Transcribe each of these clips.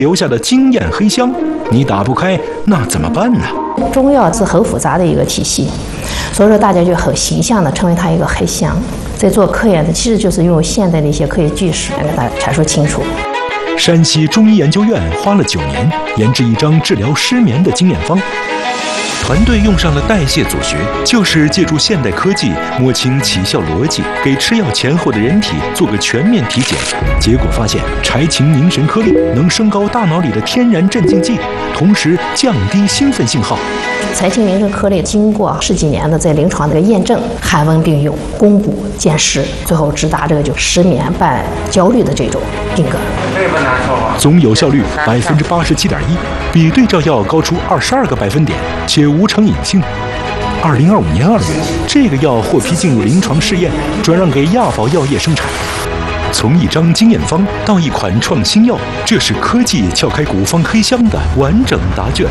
留下的经验黑箱，你打不开，那怎么办呢？ 中药是很复杂的一个体系，所以说大家就很形象的称为它一个黑箱。在做科研的，其实就是用现代的一些科学知识来给大家阐述清楚。 山西中医研究院花了9年研制一张治疗失眠的经验方。团队用上了代谢组学，就是借助现代科技摸清起效逻辑，给吃药前后的人体做个全面体检。结果发现，柴芩凝神颗粒能升高大脑里的天然镇静剂，同时降低兴奋信号。 柴芩凝神颗粒经过10几年的在临床的验证，寒温并用，攻补兼施，最后直达这个就失眠伴焦虑的这种病格。 这不难受啊！ 总有效率87.1%，比对照药高出22个百分点，且无成瘾性。2025年2月，这个药获批进入临床试验，转让给亚宝药业生产。从一张经验方到一款创新药，这是科技撬开古方黑箱的完整答卷。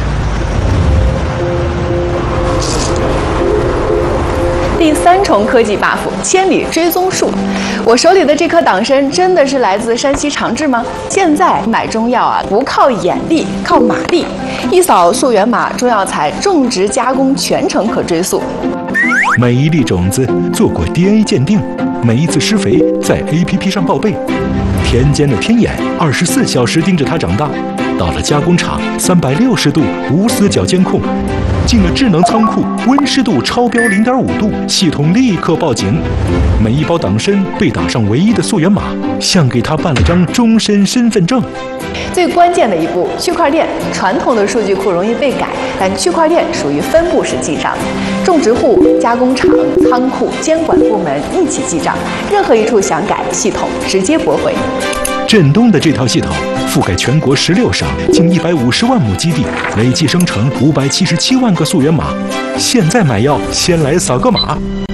第3重科技 buff 千里追踪术，我手里的这颗党参真的是来自山西长治吗？现在买中药啊，不靠眼力，靠马力，一扫溯源码，中药材种植加工全程可追溯。 每一粒种子做过 DNA 鉴定，每一次施肥在 APP 上报备。田间的天眼24小时盯着它长大，到了加工厂360度无死角监控。进了智能仓库，温湿度超标0.5度，系统立刻报警。每一包党参被打上唯一的溯源码，像给他办了张终身身份证。 最关键的一步，区块链。传统的数据库容易被改，但区块链属于分布式记账，种植户、加工厂、仓库、监管部门一起记账，任何一处想改，系统直接驳回。 振东的这套系统覆盖全国16省，近150万亩基地，累计生成577万个溯源码。现在买药，先来扫个码。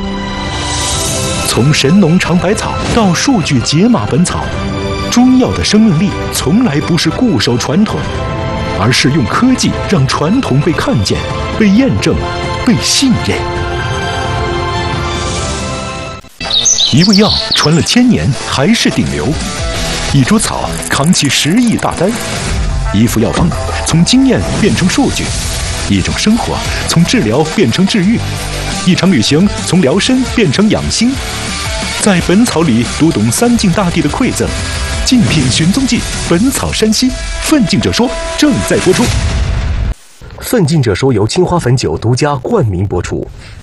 从神农尝百草到数据解码本草，中药的生命力从来不是固守传统，而是用科技让传统被看见、被验证、被信任。一味药传了1000年，还是顶流。一株草扛起10亿大单，一副药方从经验变成数据，一种生活从治疗变成治愈，一场旅行从疗身变成养心。在本草里读懂3晋大帝的馈赠，竞品寻踪记，本草山西，奋进者说正在播出。 奋进者说由青花汾酒独家冠名播出。